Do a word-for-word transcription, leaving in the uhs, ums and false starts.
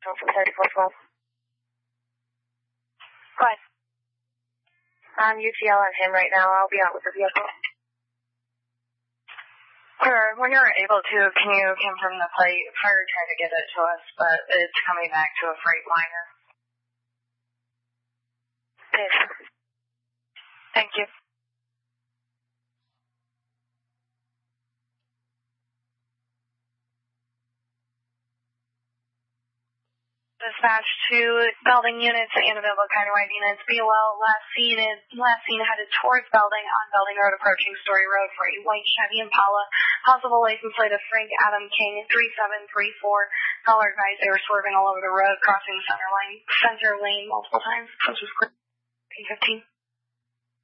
from thirty-four twelve. Go ahead. I'm U T L on him right now. I'll be out with the vehicle. Sure. When you're able to, can you confirm the plate? Fire tried to get it to us, but it's coming back to a Freightliner. Did. Thank you. Dispatch to Belding units and available county-wide units. B O L last seen is last seen headed towards Belding on Belding Road, approaching Story Road for a white Chevy Impala. Possible license plate of Frank Adam King three seven three four. Caller advised they were swerving all over the road, crossing the center lane, center lane multiple times. This was P fifteen.